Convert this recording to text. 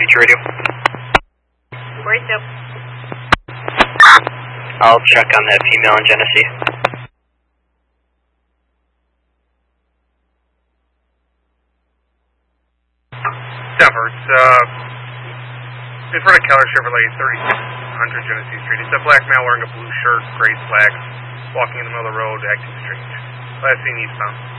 Beach Radio. Where's up? I'll check on that female in Genesee. Denver, it's in front of Keller Chevrolet, 3600 Genesee Street. It's a black male wearing a blue shirt, gray slacks, walking in the middle of the road, acting strange. Last seen eastbound.